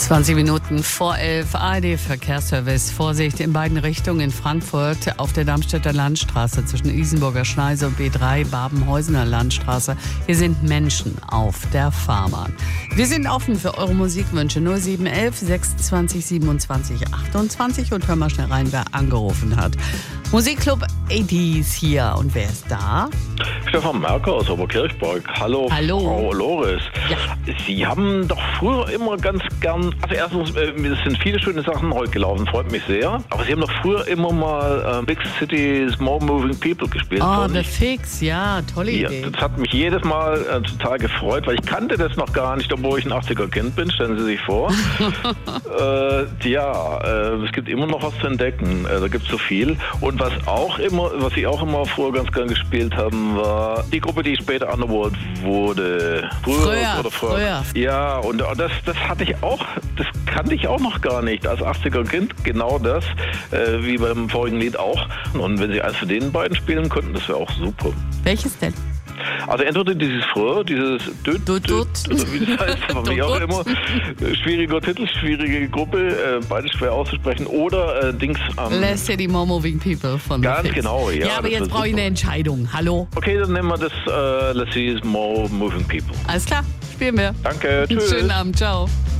20 Minuten vor 11, ARD-Verkehrsservice. Vorsicht in beiden Richtungen in Frankfurt auf der Darmstädter Landstraße zwischen Isenburger Schneise und B3 Babenhäusener Landstraße. Hier sind Menschen auf der Fahrbahn. Wir sind offen für eure Musikwünsche 0711 26 27 28 und hören mal schnell rein, wer angerufen hat. Musikclub 80s hier. Und wer ist da? Stefan Merker aus Oberkirchberg. Hallo, Frau Loris. Ja. Sie haben doch früher immer ganz gern, also erstens, es sind viele schöne Sachen heute gelaufen, freut mich sehr. Aber Sie haben doch früher immer mal Big City, Small Moving People gespielt. Oh, The Fix, ja, tolle Idee. Das hat mich jedes Mal total gefreut, weil ich kannte das noch gar nicht, obwohl ich ein 80er-Kind bin, stellen Sie sich vor. Es gibt immer noch was zu entdecken, da gibt es so viel. Und was Sie auch immer früher ganz gern gespielt haben, war die Gruppe, die später Underworld wurde. Früher. Ja, und das hatte ich auch, das kannte ich auch noch gar nicht als 80er-Kind. Genau das, wie beim vorigen Lied auch. Und wenn Sie eins von den beiden spielen könnten, das wäre auch super. Welches denn? Also entweder dieses Frö, dieses Düt, oder wie das heißt, wie auch immer. Schwieriger Titel, schwierige Gruppe, beides schwer auszusprechen. Oder Less City, More Moving People von The Fix. Ganz genau, ja. Ja, aber jetzt brauche ich eine Entscheidung. Hallo? Okay, dann nehmen wir das Less City, More Moving People. Alles klar, spielen wir. Danke, tschüss. Schönen Abend, ciao.